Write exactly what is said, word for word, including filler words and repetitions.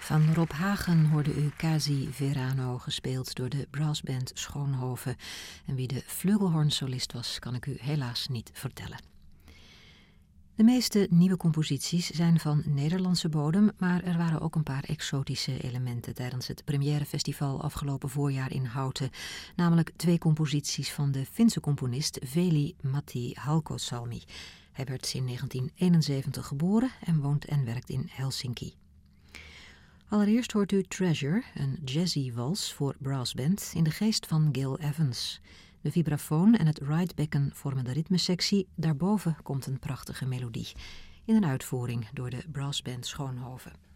Van Rob Hagen hoorde u Casi Verano, gespeeld door de brassband Schoonhoven. En wie de flugelhornsolist was, kan ik u helaas niet vertellen. De meeste nieuwe composities zijn van Nederlandse bodem, maar er waren ook een paar exotische elementen tijdens het premièrefestival afgelopen voorjaar in Houten. Namelijk twee composities van de Finse componist Veli-Matti Halkosalmi. Hij werd in negentien eenenzeventig geboren en woont en werkt in Helsinki. Allereerst hoort u Treasure, een jazzy wals voor brassband in de geest van Gil Evans. De vibrafoon en het ridebecken vormen de ritmesectie, daarboven komt een prachtige melodie in een uitvoering door de brassband Schoonhoven.